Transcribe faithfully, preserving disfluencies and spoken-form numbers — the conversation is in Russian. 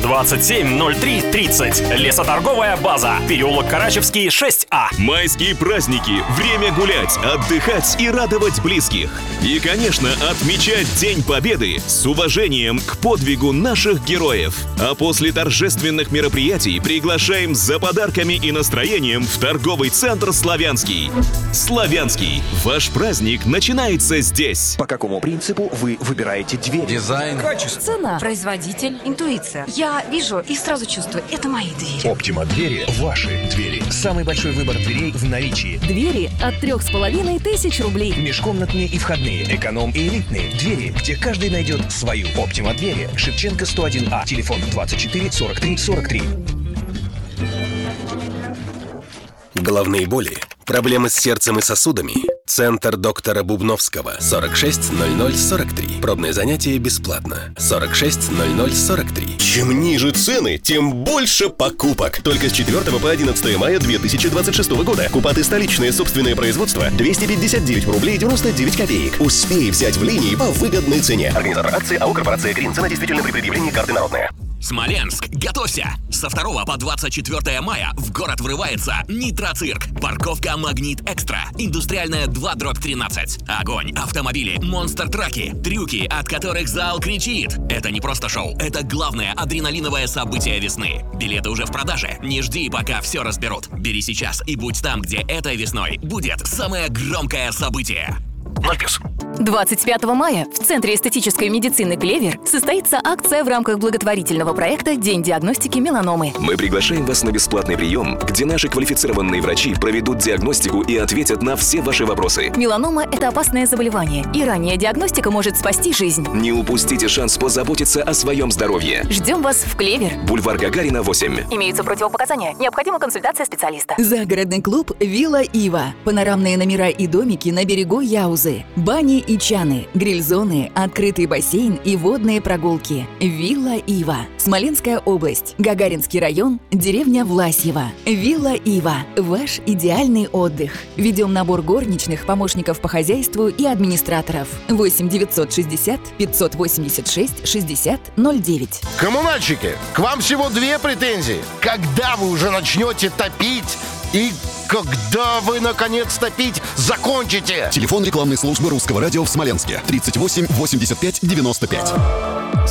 двадцать семь ноль три тридцать. Лесоторговая база. Переулок Карачевский, шесть А. Майские праздники. Время гулять, отдыхать и радовать близких. И, конечно, отмечать День Победы с уважением к подвигу наших героев. А после торжественных мероприятий приглашаем за подарками и настроением в торговый центр «Славянский». «Славянский». Ваш праздник начинается здесь. По какому принципу вы выбираете дверь? Дизайн, качество, цена, производитель, интуиция. Я вижу и сразу чувствую, это мои двери. Оптима двери – ваши двери. Самый большой выбор дверей в наличии. Двери от трех с половиной тысяч рублей. Межкомнатные и входные, эконом и элитные. Двери, где каждый найдет свою. Оптима двери. Шевченко сто один А. Телефон двадцать четыре сорок три сорок три. Головные боли, проблемы с сердцем и сосудами. Центр доктора Бубновского. сорок шесть ноль ноль сорок три. Пробное занятие бесплатно. сорок шесть ноль ноль сорок три. Чем ниже цены, тем больше покупок. Только с четвёртого по одиннадцатое мая две тысячи двадцать шестого года. Купаты столичное собственное производство двести пятьдесят девять рублей девяносто девять копеек. Успей взять в линии по выгодной цене. Организатор акции АО «Корпорация Грин». Цена действительно при предъявлении карты народная. Смоленск, готовься! Со второго по двадцать четвёртое мая в город врывается Нитроцирк. Парковка Магнит Экстра. Индустриальная два дробь тринадцать. Огонь, автомобили, монстр-траки, трюки, от которых зал кричит. Это не просто шоу, это главное адреналиновое событие весны. Билеты уже в продаже. Не жди, пока все разберут. Бери сейчас и будь там, где этой весной будет самое громкое событие. двадцать пятого мая в Центре эстетической медицины «Клевер» состоится акция в рамках благотворительного проекта «День диагностики меланомы». Мы приглашаем вас на бесплатный прием, где наши квалифицированные врачи проведут диагностику и ответят на все ваши вопросы. Меланома – это опасное заболевание, и ранняя диагностика может спасти жизнь. Не упустите шанс позаботиться о своем здоровье. Ждем вас в «Клевер». Бульвар Гагарина, восемь. Имеются противопоказания. Необходима консультация специалиста. Загородный клуб «Вилла Ива». Панорамные номера и домики на берегу Яузы. Бани и чаны, гриль-зоны, открытый бассейн и водные прогулки. Вилла Ива. Смоленская область. Гагаринский район. Деревня Власьево. Вилла Ива. Ваш идеальный отдых. Ведем набор горничных, помощников по хозяйству и администраторов. восемь девятьсот шестьдесят пятьсот восемьдесят шесть шестьдесят ноль девять. Коммунальщики, к вам всего две претензии. Когда вы уже начнете топить? И когда вы, наконец, топить закончите? Телефон рекламной службы Русского радио в Смоленске. тридцать восемь восемьдесят пять девяносто пять.